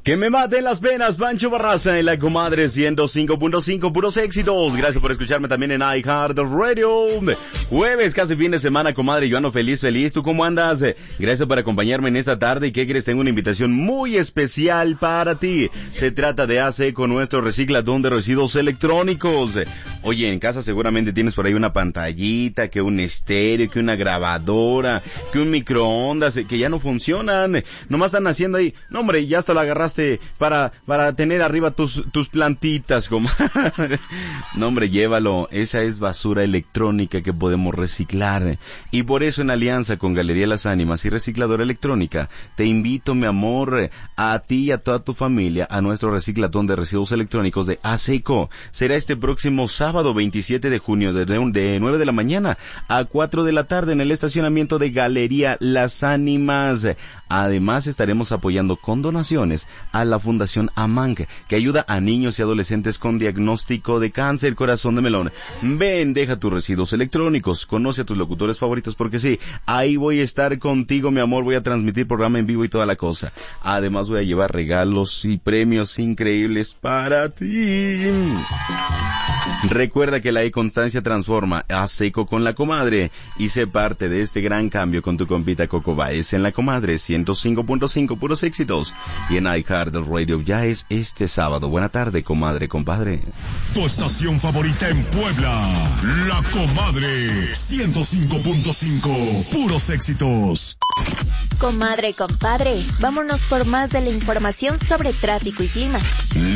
Que me maten las penas, Pancho Barraza en la Comadre 105.5, puros éxitos. Gracias por escucharme también en iHeartRadio. Jueves, casi fin de semana, comadre. Yo ando feliz. ¿Tú cómo andas? Gracias por acompañarme en esta tarde. ¿Y qué crees? Tengo una invitación muy especial para ti. Se trata de ASECO, nuestro reciclador de residuos electrónicos. Oye, en casa seguramente tienes por ahí una pantallita, que un estéreo, que una grabadora, que un microondas, que ya no funcionan. Nomás están haciendo ahí. No, hombre, ya hasta la agarraste para tener arriba tus plantitas, comadre. No, hombre, llévalo. Esa es basura electrónica que podemos reciclar. Y por eso, en alianza con Galería Las Ánimas y Recicladora Electrónica, te invito, mi amor, a ti y a toda tu familia, a nuestro reciclatón de residuos electrónicos de ASECO. Será este próximo sábado 27 de junio de 9 de la mañana a 4 de la tarde en el estacionamiento de Galería Las Ánimas. Además, estaremos apoyando con donaciones a la Fundación AMANC, que ayuda a niños y adolescentes con diagnóstico de cáncer, corazón de melón. Ven, deja tus residuos electrónicos, conoce a tus locutores favoritos, porque sí, ahí voy a estar contigo, mi amor, voy a transmitir programa en vivo y toda la cosa. Además, voy a llevar regalos y premios increíbles para ti. Recuerda que la e-constancia transforma. ASECO con la comadre y sé parte de este gran cambio con tu compita Coco Baez en la Comadre 105.5, puros éxitos. Y en iHeartRadio ya es este sábado. Buena tarde, comadre, compadre. Tu estación favorita en Puebla, la Comadre 105.5, puros éxitos. Comadre, compadre, vámonos por más de la información sobre tráfico y clima.